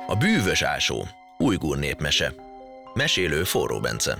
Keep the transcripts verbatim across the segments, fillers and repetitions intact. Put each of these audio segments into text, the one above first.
A bűvös ásó, ujgur népmese. Mesélő Forró Bence.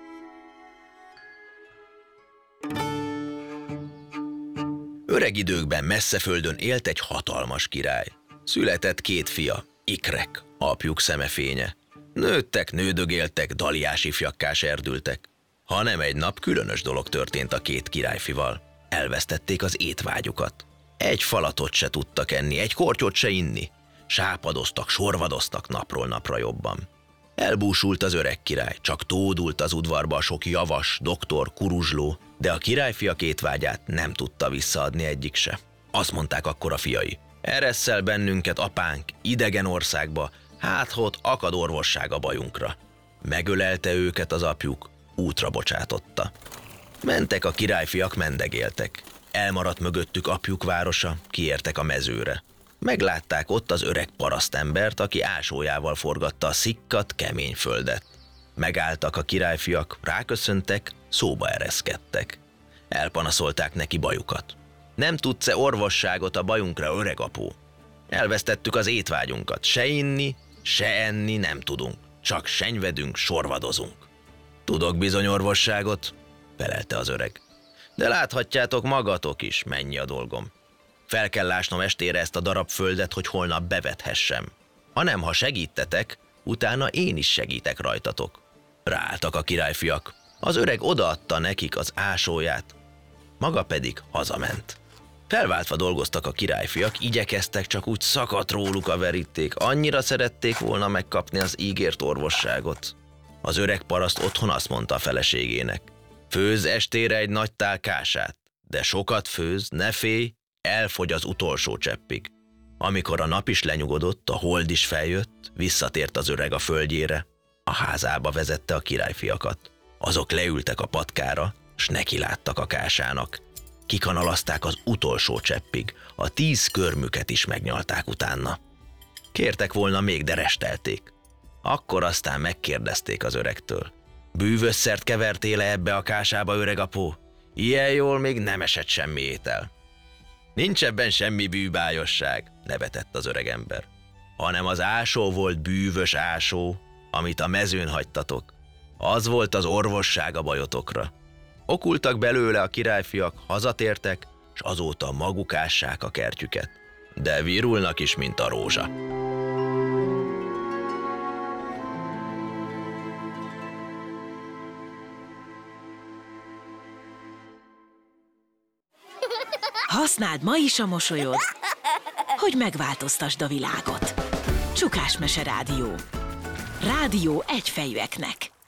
Öreg időkben messze földön élt egy hatalmas király. Született két fia, ikrek, apjuk szemefénye. Nőttek, nődögéltek, daliás ifjakká serdültek. Hanem egy nap különös dolog történt a két királyfival. Elvesztették az étvágyukat. Egy falatot se tudtak enni, egy kortyot se inni. Sápadoztak, sorvadoztak napról napra jobban. Elbúsult az öreg király, csak tódult az udvarba a sok javas, doktor, kuruzsló, de a királyfiak étvágyát nem tudta visszaadni egyik se. Azt mondták akkor a fiai: eresszel bennünket, apánk, idegen országba, hát ha ott akad orvosság a bajunkra. Megölelte őket az apjuk, útra bocsátotta. Mentek a királyfiak, mendegéltek. Elmaradt mögöttük apjuk városa, kiértek a mezőre. Meglátták ott az öreg parasztembert, aki ásójával forgatta a szikkat, kemény földet. Megálltak a királyfiak, ráköszöntek, szóba ereszkedtek. Elpanaszolták neki bajukat. Nem tudsz-e orvosságot a bajunkra, öreg apó? Elvesztettük az étvágyunkat, se inni, se enni nem tudunk, csak senyvedünk, sorvadozunk. Tudok bizony orvosságot, felelte az öreg. De láthatjátok magatok is, mennyi a dolgom. Fel kell lásnom estére ezt a darab földet, hogy holnap bevethessem. Hanem ha segítetek, utána én is segítek rajtatok. Ráálltak a királyfiak. Az öreg odaadta nekik az ásóját, maga pedig hazament. Felváltva dolgoztak a királyfiak, igyekeztek, csak úgy szakadt róluk a veríték. Annyira szerették volna megkapni az ígért orvosságot. Az öreg paraszt otthon azt mondta a feleségének: főzz estére egy nagy tál kását, de sokat főzz, ne félj, elfogy az utolsó cseppig. Amikor a nap is lenyugodott, a hold is feljött, visszatért az öreg a földjére, a házába vezette a királyfiakat. Azok leültek a patkára, s nekiláttak a kásának. Kikanalazták az utolsó cseppig, a tíz körmüket is megnyalták utána. Kértek volna még, de restelték. Akkor aztán megkérdezték az öregtől: bűvös szert kevertél-e ebbe a kásába, öreg apó? Ilyen jól még nem esett semmi étel. Nincs ebben semmi bűbájosság, nevetett az öregember, hanem az ásó volt bűvös ásó, amit a mezőn hagytatok. Az volt az orvosság a bajotokra. Okultak belőle a királyfiak, hazatértek, s azóta maguk ássák a kertjüket. De virulnak is, mint a rózsa. Használd ma is a mosolyod, hogy megváltoztasd a világot. Csukás Mese Rádió. Rádió egyfejűeknek.